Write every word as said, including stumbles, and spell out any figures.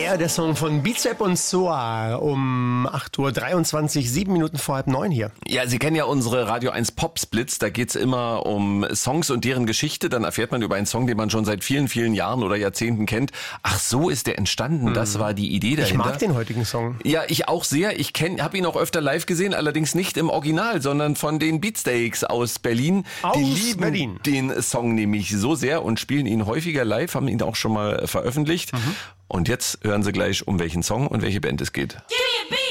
Air, der Song von Bizep und Soar um acht Uhr dreiundzwanzig, sieben Minuten vor halb neun hier. Ja, Sie kennen ja unsere Radio eins Pop-Splits, da geht's immer um Songs und deren Geschichte. Dann erfährt man über einen Song, den man schon seit vielen, vielen Jahren oder Jahrzehnten kennt. Ach, so ist der entstanden, das war die Idee dahinter. Ich mag den heutigen Song. Ja, ich auch sehr. Ich habe ihn auch öfter live gesehen, allerdings nicht im Original, sondern von den Beatsteaks aus Berlin. Aus die lieben Berlin. den Song nämlich so sehr und spielen ihn häufiger live, haben ihn auch schon mal veröffentlicht. Mhm. Und jetzt hören Sie gleich, um welchen Song und welche Band es geht. Give me a beat.